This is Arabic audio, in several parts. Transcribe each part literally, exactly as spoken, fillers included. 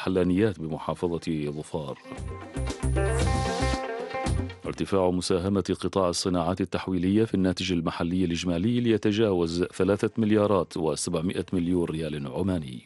الحلانيات بمحافظة ظفار. ارتفاع مساهمة قطاع الصناعات التحويلية في الناتج المحلي الإجمالي ليتجاوز ثلاثة مليارات وسبعمائة مليون ريال عماني.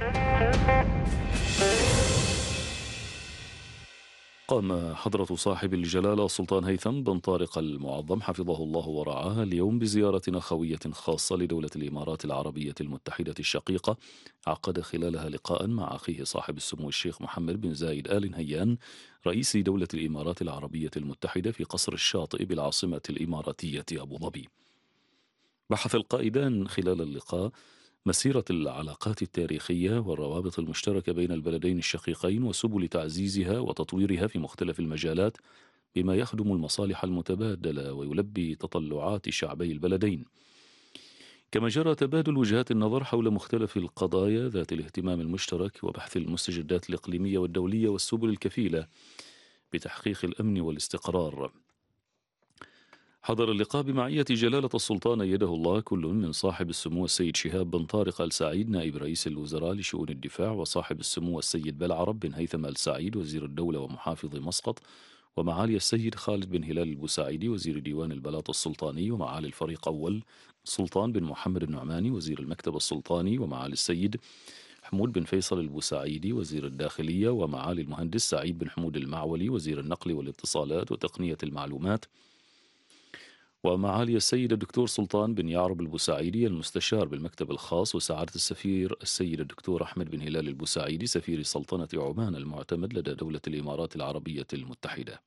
قام حضرة صاحب الجلالة السلطان هيثم بن طارق المعظم حفظه الله ورعاه اليوم بزيارة أخوية خاصة لدولة الإمارات العربية المتحدة الشقيقة، عقد خلالها لقاء مع أخيه صاحب السمو الشيخ محمد بن زايد آل نهيان رئيس دولة الإمارات العربية المتحدة في قصر الشاطئ بالعاصمة الإماراتية أبو ظبي. بحث القائدان خلال اللقاء مسيرة العلاقات التاريخية والروابط المشتركة بين البلدين الشقيقين وسبل تعزيزها وتطويرها في مختلف المجالات بما يخدم المصالح المتبادلة ويلبي تطلعات شعبي البلدين. كما جرى تبادل وجهات النظر حول مختلف القضايا ذات الاهتمام المشترك وبحث المستجدات الإقليمية والدولية والسبل الكفيلة بتحقيق الأمن والاستقرار. حضر اللقاء بمعية جلالة السلطان أيده الله كل من صاحب السمو السيد شهاب بن طارق آل سعيد نائب رئيس الوزراء لشؤون الدفاع، وصاحب السمو السيد بلعرب بن هيثم آل سعيد وزير الدولة ومحافظ مسقط، ومعالي السيد خالد بن هلال البوساعيدي وزير ديوان البلاط السلطاني، ومعالي الفريق أول سلطان بن محمد النعماني وزير المكتب السلطاني، ومعالي السيد حمود بن فيصل البوساعيدي وزير الداخلية، ومعالي المهندس سعيد بن حمود المعولي وزير النقل والاتصالات وتقنية المعلومات، ومعالي السيد الدكتور سلطان بن يعرب البوساعيدي المستشار بالمكتب الخاص، وسعادة السفير السيد الدكتور أحمد بن هلال البوساعيدي سفير سلطنة عمان المعتمد لدى دولة الإمارات العربية المتحدة.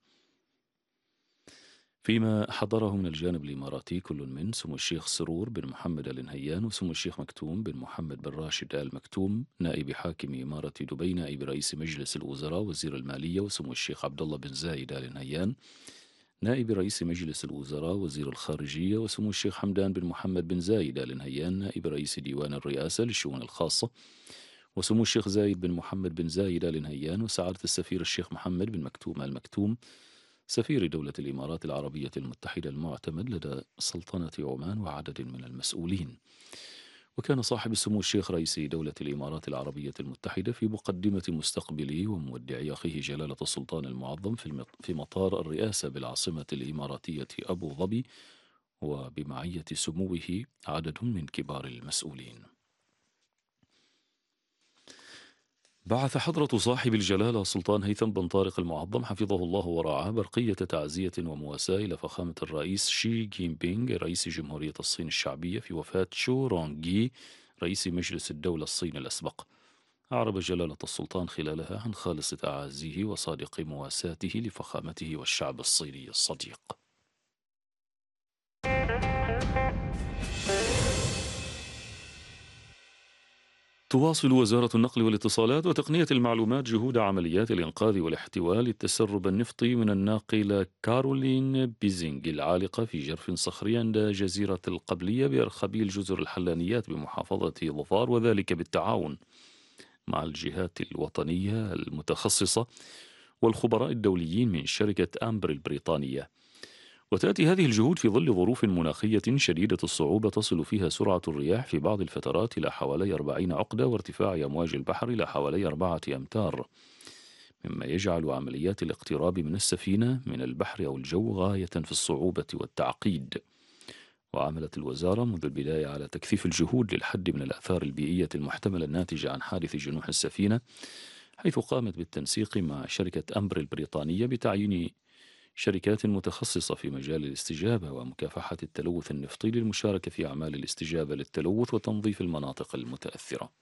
فيما حضره من الجانب الإماراتي كل من سمو الشيخ سرور بن محمد آل نهيان وسمو الشيخ مكتوم بن محمد بن راشد آل مكتوم نائب حاكم إمارة دبي نائب رئيس مجلس الوزراء وزير المالية، وسمو الشيخ عبد الله بن زايد آل نهيان نائب رئيس مجلس الوزراء وزير الخارجية، وسمو الشيخ حمدان بن محمد بن زايد آل نهيان نائب رئيس ديوان الرئاسة للشؤون الخاصة، وسمو الشيخ زايد بن محمد بن زايد آل نهيان وسعادة السفير الشيخ محمد بن مكتوم آل مكتوم سفير دولة الإمارات العربية المتحدة المعتمد لدى سلطنة عمان وعدد من المسؤولين. وكان صاحب السمو الشيخ رئيس دولة الإمارات العربية المتحدة في مقدمة مستقبلي ومودعي أخيه جلالة السلطان المعظم في مطار الرئاسة بالعاصمة الإماراتية أبو ظبي، وبمعية سموه عدد من كبار المسؤولين. بعث حضرة صاحب الجلالة السلطان هيثم بن طارق المعظم حفظه الله ورعاه برقية تعزية ومواساة إلى فخامة الرئيس شي جين بينغ رئيس جمهورية الصين الشعبية في وفاة شو رونغي رئيس مجلس الدولة الصيني الأسبق. أعرب جلالة السلطان خلالها عن خالص تعازيه وصادق مواساته لفخامته والشعب الصيني الصديق. تواصل وزارة النقل والاتصالات وتقنية المعلومات جهود عمليات الإنقاذ والاحتواء للتسرب النفطي من الناقلة كارولين بيزينغ العالقة في جرف صخري عند جزيرة القبلية بأرخبيل جزر الحلانيات بمحافظة ظفار، وذلك بالتعاون مع الجهات الوطنية المتخصصة والخبراء الدوليين من شركة أمبر البريطانية. وتأتي هذه الجهود في ظل ظروف مناخية شديدة الصعوبة تصل فيها سرعة الرياح في بعض الفترات إلى حوالي أربعين عقدة وارتفاع أمواج البحر إلى حوالي أربعة أمتار، مما يجعل عمليات الاقتراب من السفينة من البحر أو الجو غاية في الصعوبة والتعقيد. وعملت الوزارة منذ البداية على تكثيف الجهود للحد من الآثار البيئية المحتملة الناتجة عن حادث جنوح السفينة، حيث قامت بالتنسيق مع شركة أمبر البريطانية بتعيين شركات متخصصة في مجال الاستجابة ومكافحة التلوث النفطي للمشاركة في أعمال الاستجابة للتلوث وتنظيف المناطق المتأثرة.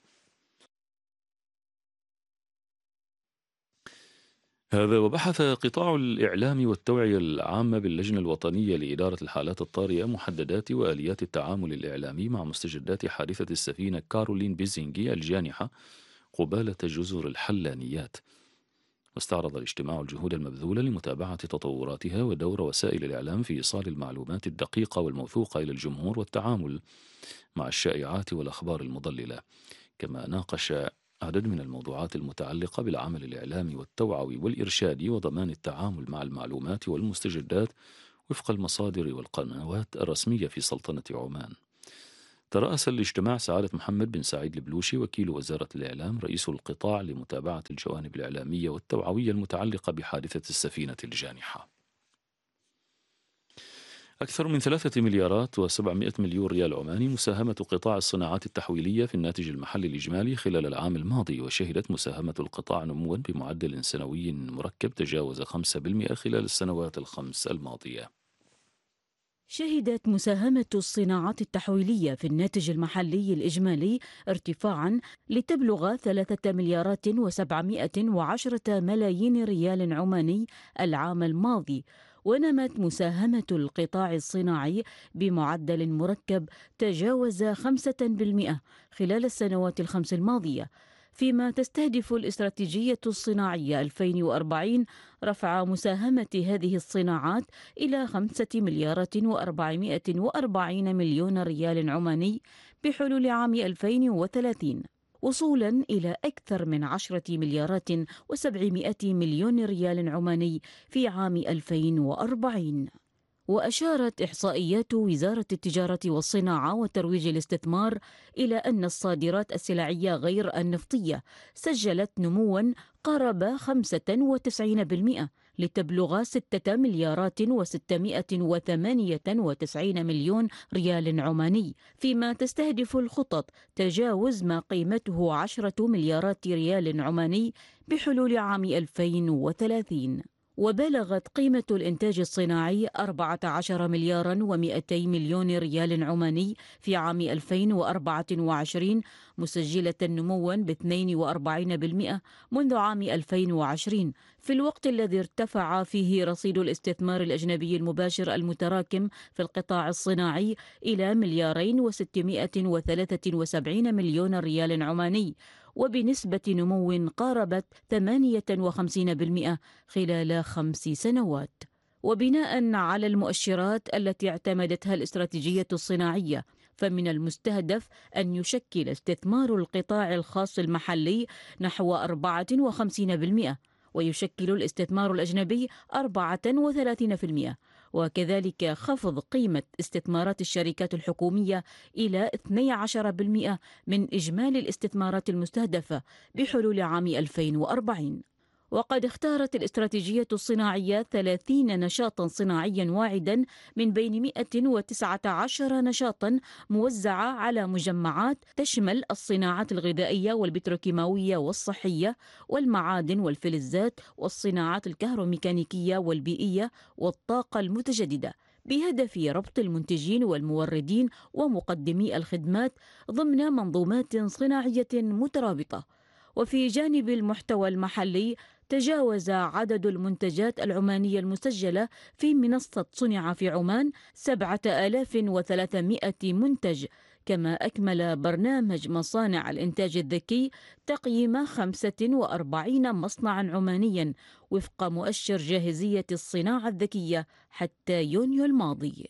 هذا وبحث قطاع الإعلام والتوعية العامة باللجنة الوطنية لإدارة الحالات الطارئة محددات وآليات التعامل الإعلامي مع مستجدات حادثة السفينة كارولين بيزينغي الجانحة قبالة جزر الحلانيات. واستعرض الاجتماع الجهود المبذولة لمتابعة تطوراتها ودور وسائل الإعلام في إيصال المعلومات الدقيقة والموثوقة إلى الجمهور والتعامل مع الشائعات والأخبار المضللة. كما ناقش عدد من الموضوعات المتعلقة بالعمل الإعلامي والتوعوي والإرشادي وضمان التعامل مع المعلومات والمستجدات وفق المصادر والقنوات الرسمية في سلطنة عمان. ترأس الاجتماع سعادة محمد بن سعيد البلوشي وكيل وزارة الإعلام رئيس القطاع لمتابعة الجوانب الإعلامية والتوعوية المتعلقة بحادثة السفينة الجانحة. أكثر من ثلاثة مليارات وسبعمائة مليون ريال عماني مساهمة قطاع الصناعات التحويلية في الناتج المحلي الإجمالي خلال العام الماضي، وشهدت مساهمة القطاع نموا بمعدل سنوي مركب تجاوز خمسة بالمئة خلال السنوات الخمس الماضية. شهدت مساهمة الصناعات التحويلية في الناتج المحلي الإجمالي ارتفاعا لتبلغ ثلاثة مليارات وسبعمائة وعشرة ملايين ريال عماني العام الماضي، ونمت مساهمة القطاع الصناعي بمعدل مركب تجاوز خمسة بالمئة خلال السنوات الخمس الماضية، فيما تستهدف الاستراتيجية الصناعية ألفين وأربعين رفع مساهمة هذه الصناعات إلى خمسة مليارات وأربعمائة وأربعين مليون ريال عماني بحلول عام ألفين وثلاثين، وصولا إلى أكثر من عشرة مليارات وسبعمائة مليون ريال عماني في عام ألفين وأربعين. وأشارت إحصائيات وزارة التجارة والصناعة وترويج الاستثمار إلى أن الصادرات السلعية غير النفطية سجلت نمواً قارب خمسة وتسعين بالمئة لتبلغ ستة مليارات وستمائة وثمانية وتسعين مليون ريال عماني، فيما تستهدف الخطط تجاوز ما قيمته عشرة مليارات ريال عماني بحلول عام ألفين وثلاثين. وبلغت قيمة الإنتاج الصناعي أربعة عشر مليارا ومئتي مليون ريال عماني في عام ألفين وأربعة وعشرين، مسجلة نموا باثنين وأربعين بالمئة منذ عام ألفين وعشرين، في الوقت الذي ارتفع فيه رصيد الاستثمار الأجنبي المباشر المتراكم في القطاع الصناعي إلى مليارين وستمائة وثلاثة وسبعين مليون ريال عماني، وبنسبة نمو قاربت ثمانية وخمسين بالمئة خلال خمس سنوات. وبناء على المؤشرات التي اعتمدتها الاستراتيجية الصناعية، فمن المستهدف أن يشكل استثمار القطاع الخاص المحلي نحو أربعة وخمسين بالمئة، ويشكل الاستثمار الأجنبي أربعة وثلاثين بالمئة، وكذلك خفض قيمة استثمارات الشركات الحكومية إلى اثني عشر بالمئة من إجمالي الاستثمارات المستهدفة بحلول عام ألفين وأربعين. وقد اختارت الاستراتيجية الصناعية ثلاثين نشاطا صناعيا واعدا من بين مئة وتسعة عشر نشاطا موزعة على مجمعات تشمل الصناعات الغذائية والبتروكيماوية والصحية والمعادن والفلزات والصناعات الكهروميكانيكية والبيئية والطاقة المتجددة، بهدف ربط المنتجين والموردين ومقدمي الخدمات ضمن منظومات صناعية مترابطة. وفي جانب المحتوى المحلي، تجاوز عدد المنتجات العمانية المسجلة في منصة صنع في عمان سبعة آلاف وثلاثمائة منتج، كما أكمل برنامج مصانع الإنتاج الذكي تقييم خمسة وأربعين مصنعا عمانيا وفق مؤشر جاهزية الصناعة الذكية حتى يونيو الماضي.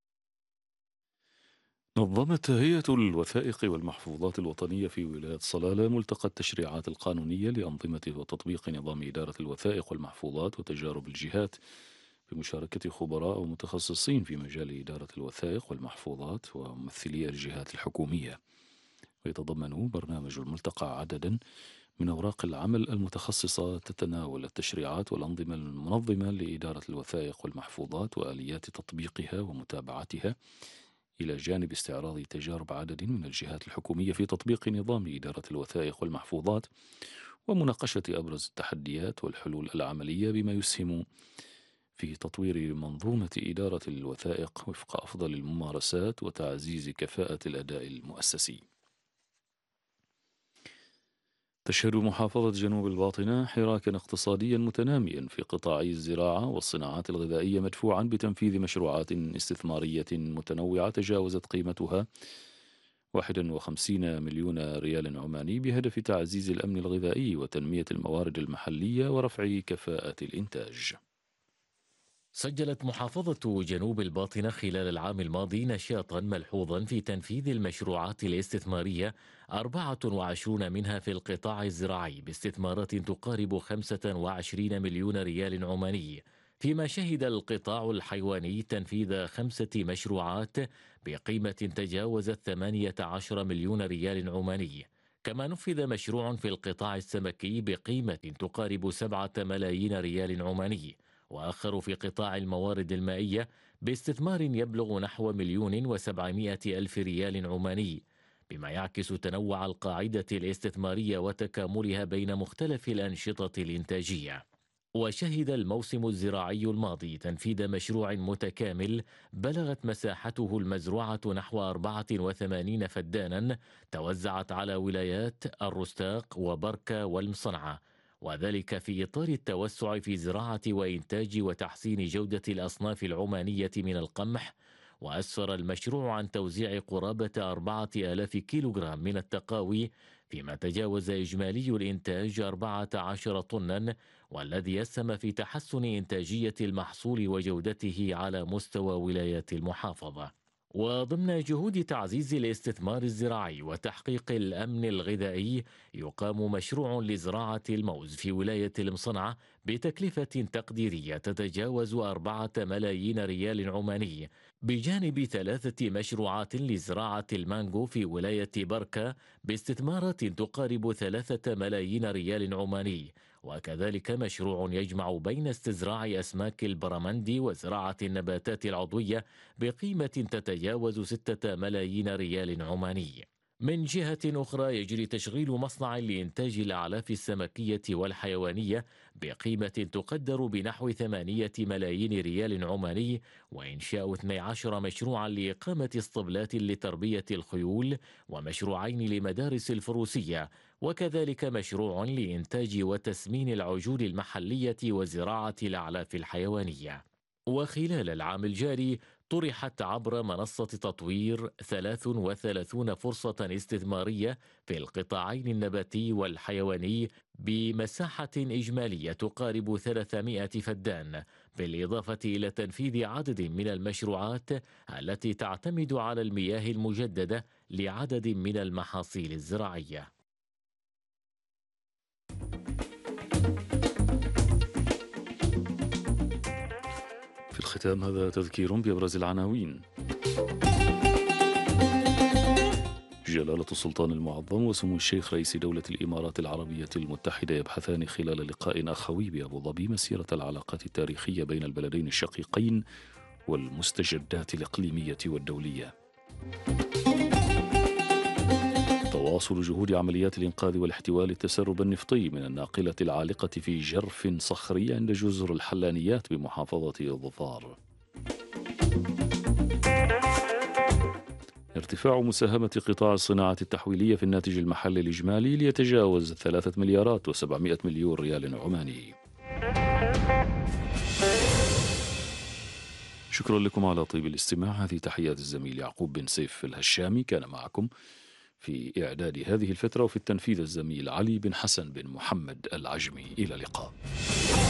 نظمت هيئة الوثائق والمحفوظات الوطنية في ولاية صلالة ملتقى التشريعات القانونية لأنظمة وتطبيق نظام إدارة الوثائق والمحفوظات وتجارب الجهات بمشاركة خبراء ومتخصصين في مجال إدارة الوثائق والمحفوظات وممثلي الجهات الحكومية. ويتضمن برنامج الملتقى عددا من أوراق العمل المتخصصة تتناول التشريعات والأنظمة المنظمة لإدارة الوثائق والمحفوظات وآليات تطبيقها ومتابعتها، إلى جانب استعراض تجارب عدد من الجهات الحكومية في تطبيق نظام إدارة الوثائق والمحفوظات ومناقشة أبرز التحديات والحلول العملية بما يسهم في تطوير منظومة إدارة الوثائق وفق أفضل الممارسات وتعزيز كفاءة الأداء المؤسسي. تشهد محافظة جنوب الباطنة حراكا اقتصاديا متناميا في قطاعي الزراعة والصناعات الغذائية، مدفوعا بتنفيذ مشروعات استثمارية متنوعة تجاوزت قيمتها واحد وخمسين مليون ريال عماني بهدف تعزيز الأمن الغذائي وتنمية الموارد المحلية ورفع كفاءة الإنتاج. سجلت محافظة جنوب الباطنة خلال العام الماضي نشاطا ملحوظا في تنفيذ المشروعات الاستثمارية، أربعة وعشرين منها في القطاع الزراعي باستثمارات تقارب خمسة وعشرين مليون ريال عماني، فيما شهد القطاع الحيواني تنفيذ خمسة مشروعات بقيمة تجاوزت ثمانية عشر مليون ريال عماني. كما نفذ مشروع في القطاع السمكي بقيمة تقارب سبعة ملايين ريال عماني، وآخر في قطاع الموارد المائية باستثمار يبلغ نحو مليون وسبعمائة ألف ريال عماني، بما يعكس تنوع القاعدة الاستثمارية وتكاملها بين مختلف الأنشطة الإنتاجية. وشهد الموسم الزراعي الماضي تنفيذ مشروع متكامل بلغت مساحته المزروعة نحو أربعة وثمانين فدانا توزعت على ولايات الرستاق وبركة والمصنعة، وذلك في إطار التوسع في زراعة وإنتاج وتحسين جودة الأصناف العمانية من القمح. وأسفر المشروع عن توزيع قرابة أربعة آلاف كيلوغرام من التقاوي، فيما تجاوز إجمالي الإنتاج أربعة عشر طنا، والذي يسهم في تحسن إنتاجية المحصول وجودته على مستوى ولايات المحافظة. وضمن جهود تعزيز الاستثمار الزراعي وتحقيق الأمن الغذائي، يقام مشروع لزراعة الموز في ولاية المصنعة بتكلفة تقديرية تتجاوز أربعة ملايين ريال عماني، بجانب ثلاثة مشروعات لزراعة المانجو في ولاية بركة باستثمارات تقارب ثلاثة ملايين ريال عماني، وكذلك مشروع يجمع بين استزراع أسماك البرمندي وزراعة النباتات العضوية بقيمة تتجاوز ستة ملايين ريال عماني. من جهة أخرى يجري تشغيل مصنع لإنتاج الأعلاف السمكية والحيوانية بقيمة تقدر بنحو ثمانية ملايين ريال عماني، وإنشاء اثني عشر مشروعا لإقامة اسطبلات لتربية الخيول، ومشروعين لمدارس الفروسية، وكذلك مشروع لإنتاج وتسمين العجول المحلية وزراعة الأعلاف الحيوانية. وخلال العام الجاري طرحت عبر منصة تطوير ثلاث وثلاثين فرصة استثمارية في القطاعين النباتي والحيواني بمساحة إجمالية تقارب ثلاثمائة فدان، بالإضافة إلى تنفيذ عدد من المشروعات التي تعتمد على المياه المجددة لعدد من المحاصيل الزراعية. في الختام هذا تذكير بأبرز العناوين. جلالة السلطان المعظم وسمو الشيخ رئيس دولة الإمارات العربية المتحدة يبحثان خلال لقاء أخوي بأبو ظبي مسيرة العلاقات التاريخية بين البلدين الشقيقين والمستجدات الإقليمية والدولية. تواصل جهود عمليات الإنقاذ والاحتواء للتسرب النفطي من الناقلة العالقة في جرف صخري عند جزر الحلانيات بمحافظة ظفار. ارتفاع مساهمة قطاع الصناعة التحويلية في الناتج المحلي الإجمالي ليتجاوز ثلاثة مليارات وسبعمائة مليون ريال عماني. شكرا لكم على طيب الاستماع. هذه تحيات الزميل يعقوب بن سيف الهشامي، كان معكم في إعداد هذه الفترة، وفي التنفيذ الزميل علي بن حسن بن محمد العجمي. إلى اللقاء.